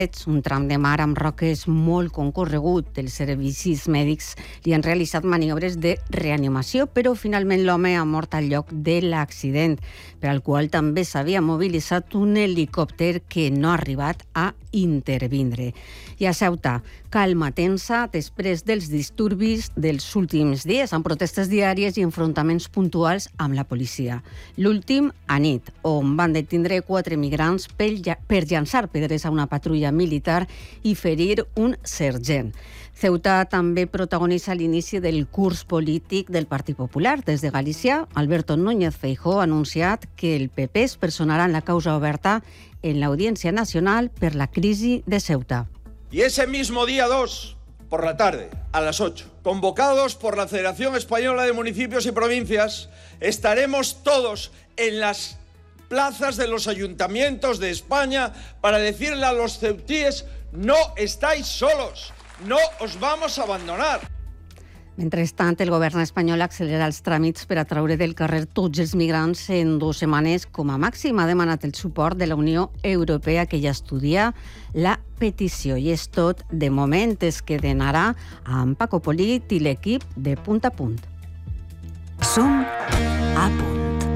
Un tram de mar amb roques molt concorregut. Els servicis mèdics li han realitzat maniobres de reanimació, però finalment l'home ha mort al lloc de l'accident, per al qual també s'havia mobilitzat un helicòpter que no ha arribat a intervindre. I a Ceuta, calma tensa després dels disturbis dels últims dies, amb protestes diàries i enfrontaments puntuals amb la policia. L'últim a nit, on van detindre 4 migrants per llançar pedres a una patrulla militar i ferir un sergent. Ceuta també protagonitza l'inici del curs polític del Partit Popular. Des de Galícia, Alberto Núñez Feijóo ha anunciat que el PP es personarà en la causa oberta en l'Audiència Nacional per la crisi de Ceuta. Y ese mismo día 2, por la tarde, a las 8, convocados por la Federación Española de Municipios y Provincias, estaremos todos en las plazas de los ayuntamientos de España para decirle a los ceutíes: no estáis solos, no os vamos a abandonar. Mentrestant, el govern espanyol accelera els tràmits per a treure del carrer tots els migrants en 2 setmanes com a màxim. Ha demanat el suport de la Unió Europea, que ja estudia la petició. I és tot de moment. Es queden ara amb Paco Polit i l'equip de Punt a Punt. Som a punt.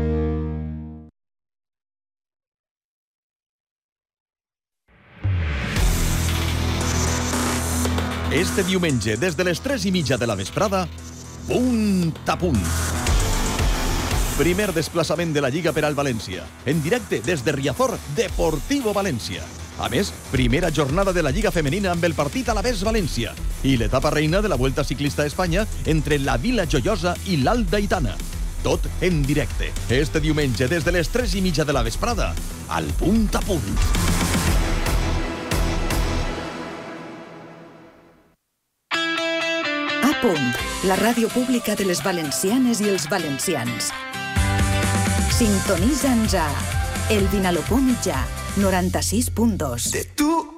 Este diumenge, des de les 3:30 de la vesprada, Punt a Punt. Primer desplaçament de la Lliga per al València. En directe des de Riazor, Deportivo València. A més, primera jornada de la Lliga Femenina amb el partit Alavés-València. I l'etapa reina de la Vuelta Ciclista a Espanya entre la Vila Joiosa i l'Alta Aitana. Tot en directe. Este diumenge, des de les 3:30 de la vesprada, al Punt a Punt. Punt, la ràdio pública de les valencianes i els valencians. Sintonitza'ns a El Vinalopó Mitjà, 96.2. De tu